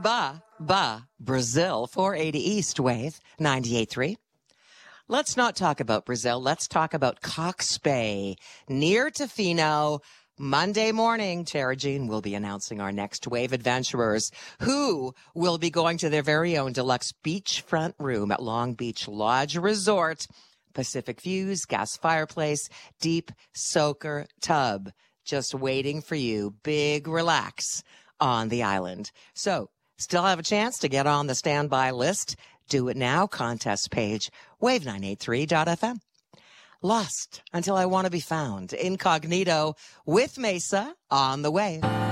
Brazil, 480 East Wave, 98.3. Let's not talk about Brazil. Let's talk about Cox Bay, near Tofino. Monday morning, Tara Jean will be announcing our next wave adventurers who will be going to their very own deluxe beachfront room at Long Beach Lodge Resort. Pacific views, gas fireplace, deep soaker tub, just waiting for you. Big relax on the island. So, still have a chance to get on the standby list. Do it now. Contest page, wave983.fm. Lost until I want to be found. Incognito with Mesa on the wave.